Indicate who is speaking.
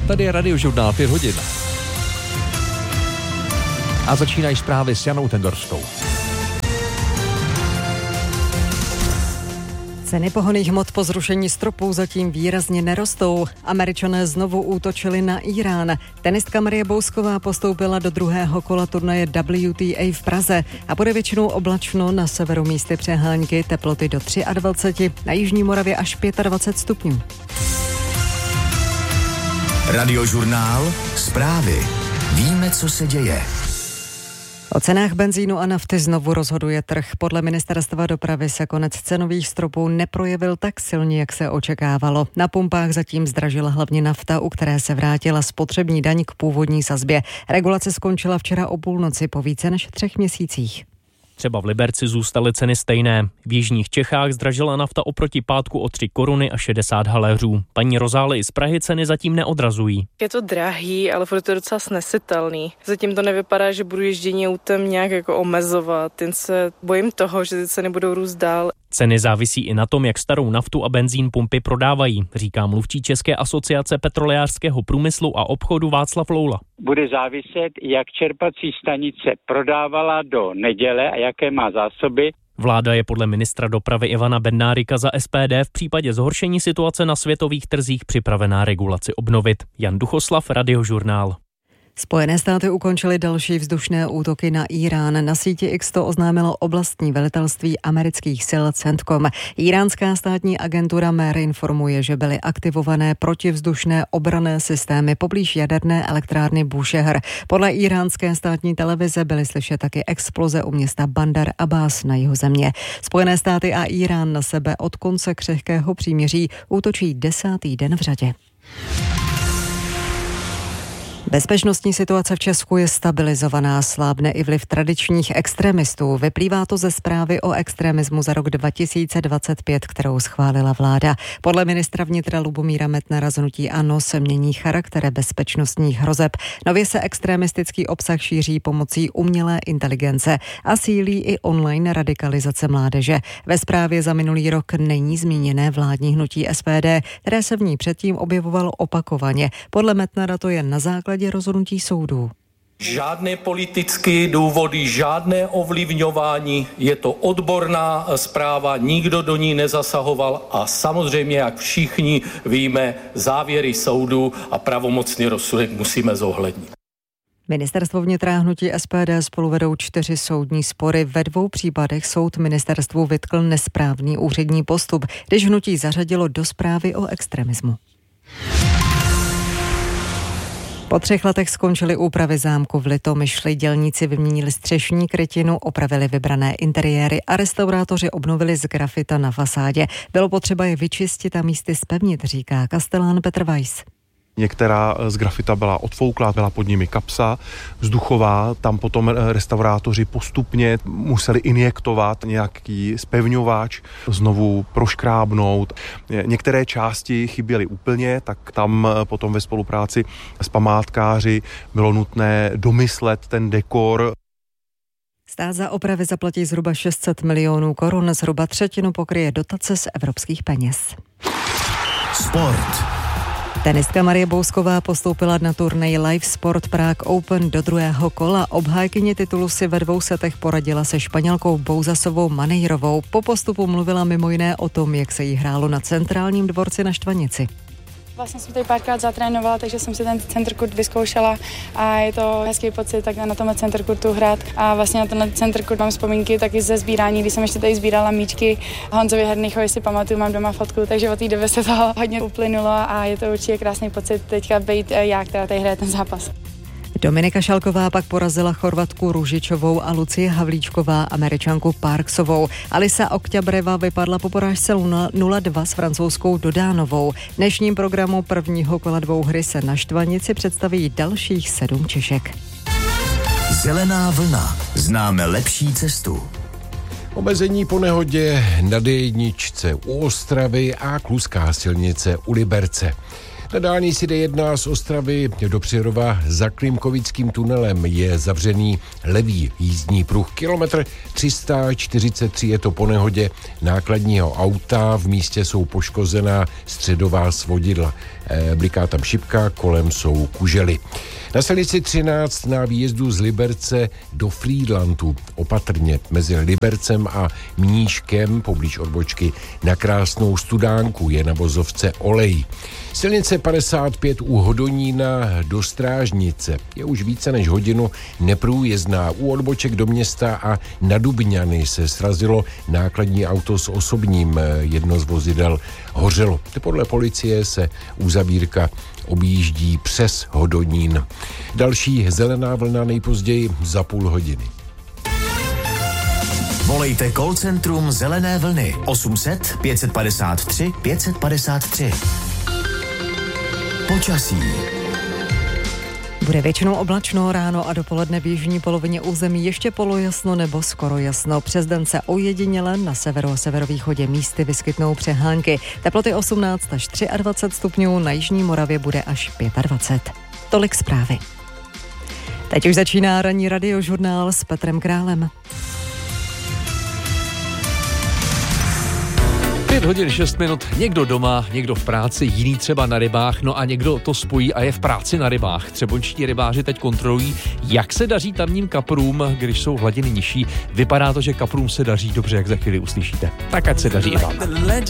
Speaker 1: Tady je Radiožurnál 5 hodin. A začínají zprávy s Janou Tendorskou.
Speaker 2: Ceny pohonných hmot po zrušení stropů zatím výrazně nerostou. Američané znovu útočili na Írán. Tenistka Marie Bousková postoupila do druhého kola turnaje WTA v Praze a bude většinou oblačno, na severu místy přehánky, teploty do 23, na jižní Moravě až 25 stupňů.
Speaker 3: Radiožurnál, zprávy. Víme, co se děje.
Speaker 2: O cenách benzínu a nafty znovu rozhoduje trh. Podle ministerstva dopravy se konec cenových stropů neprojevil tak silně, jak se očekávalo. Na pumpách zatím zdražila hlavně nafta, u které se vrátila spotřební daň k původní sazbě. Regulace skončila včera o půlnoci po více než 3 měsících.
Speaker 4: Třeba v Liberci zůstaly ceny stejné. V jižních Čechách zdražila nafta oproti pátku o 3 koruny a 60 haléřů. Paní Rozály i z Prahy ceny zatím neodrazují.
Speaker 5: Je to drahý, ale furt je to docela snesitelný. Zatím to nevypadá, že budu ježdění autem nějak jako omezovat. Jen se bojím toho, že ty ceny budou růst dál.
Speaker 4: Ceny závisí i na tom, jak starou naftu a benzín pumpy prodávají, říká mluvčí České asociace petrolejářského průmyslu a obchodu Václav Loula.
Speaker 6: Bude záviset, jak čerpací stanice prodávala do neděle a jaké má zásoby.
Speaker 4: Vláda je podle ministra dopravy Ivana Bednárika za SPD v případě zhoršení situace na světových trzích připravená regulaci obnovit. Jan Duchoslav, Radiožurnál.
Speaker 2: Spojené státy ukončily další vzdušné útoky na Írán. Na síti X to oznámilo oblastní velitelství amerických sil CENTCOM. Íránská státní agentura MER informuje, že byly aktivované protivzdušné obranné systémy poblíž jaderné elektrárny Búšehr. Podle íránské státní televize byly slyšet taky exploze u města Bandar Abbas na jihu země. Spojené státy a Írán na sebe od konce křehkého příměří útočí 10. den v řadě. Bezpečnostní situace v Česku je stabilizovaná, slábne i vliv tradičních extremistů. Vyplývá to ze zprávy o extremismu za rok 2025, kterou schválila vláda. Podle ministra vnitra Lubomíra Metnara z hnutí ANO se mění charakter bezpečnostních hrozeb. Nově se extremistický obsah šíří pomocí umělé inteligence a sílí i online radikalizace mládeže. Ve zprávě za minulý rok není zmíněné vládní hnutí SPD, které se v ní předtím objevovalo opakovaně. Podle Metnara to je na základě rozhodnutí soudů.
Speaker 7: Žádné politické důvody, žádné ovlivňování, je to odborná zpráva, nikdo do ní nezasahoval a samozřejmě, jak všichni víme, závěry soudu a pravomocný rozsudek musíme zohlednit.
Speaker 2: Ministerstvo vnitra a hnutí SPD spolu vedou 4 soudní spory. Ve 2 případech soud ministerstvu vytkl nesprávný úřední postup, když hnutí zařadilo do zprávy o extremismu. Po 3 letech skončily úpravy zámku v Litomyšli, dělníci vyměnili střešní krytinu, opravili vybrané interiéry a restaurátoři obnovili z grafita na fasádě. Bylo potřeba je vyčistit a místy zpevnit, říká kastelán Petr Weiss.
Speaker 8: Některá z grafita byla odfouklá, byla pod nimi kapsa vzduchová, tam potom restaurátoři postupně museli injektovat nějaký zpevňovač, znovu proškrábnout. Některé části chyběly úplně, tak tam potom ve spolupráci s památkáři bylo nutné domyslet ten dekor.
Speaker 2: Stát za opravy zaplatí zhruba 600 milionů korun, zhruba 1/3 pokryje dotace z evropských peněz.
Speaker 3: Sport.
Speaker 2: Tenistka Marie Bousková postoupila na turnaj Live Sport Prague Open do druhého kola. Obhájkyně titulu si ve 2 setech poradila se Španělkou Bouzasovou Manejrovou. Po postupu mluvila mimo jiné o tom, jak se jí hrálo na centrálním dvorci na Štvanici.
Speaker 9: Vlastně jsem tady párkrát zatrénovala, takže jsem si ten centercourt vyzkoušela a je to hezký pocit tak na tomhle centercourtu hrát. A vlastně na tenhle centercourt mám vzpomínky taky ze sbírání, když jsem ještě tady sbírala míčky Honzovi Hernichovi, si pamatuju, mám doma fotku, takže od té doby se toho hodně uplynulo a je to určitě krásný pocit teďka být já, která tady hraje ten zápas.
Speaker 2: Dominika Šalková pak porazila Chorvatku Ružičovou a Lucie Havlíčková Američanku Parksovou. Alisa Okťabreva vypadla po porážce 0-2 s francouzskou Dodánovou. V dnešním programu prvního kola dvouhry se na Štvanici představí dalších 7 Češek.
Speaker 3: Zelená vlna. Známe lepší cestu.
Speaker 10: Omezení po nehodě na D1 u Ostravy a Kluská silnice u Liberce. Na dálnici D1 z Ostravy do Přerova za Klimkovickým tunelem je zavřený levý jízdní pruh. Kilometr 343 je to po nehodě nákladního auta. V místě jsou poškozená středová svodidla. Bliká tam šipka, kolem jsou kužely. Na silnici 13 na výjezdu z Liberce do Frýdlantu opatrně mezi Libercem a Mníškem poblíž odbočky na Krásnou Studánku je na vozovce olej. Silnice 55 u Hodonína do Strážnice je už více než hodinu neprůjezdná. U odboček do města a na Dubňany se srazilo nákladní auto s osobním, jedno z vozidel hořelo. Podle policie se uzavírka objíždí přes Hodonín. Další zelená vlna nejpozději za půl hodiny.
Speaker 3: Volejte call centrum Zelené vlny 800 553 553. Počasí.
Speaker 2: Bude většinou oblačno, ráno a dopoledne v jižní polovině území ještě polojasno nebo skoro jasno. Přes den se ojediněle na severu a severovýchodě místy vyskytnou přehánky. Teploty 18 až 23 stupňů, na jižní Moravě bude až 25. Tolik zprávy. Teď už začíná ranní radiožurnál s Petrem Králem.
Speaker 1: 5 hodin 6 minut, někdo doma, někdo v práci, jiný třeba na rybách, no a někdo to spojí a je v práci na rybách. Třeboňští rybáři teď kontrolují, jak se daří tamním kaprům, když jsou hladiny nižší. Vypadá to, že kaprům se daří dobře, jak za chvíli uslyšíte. Tak ať se daří i vám.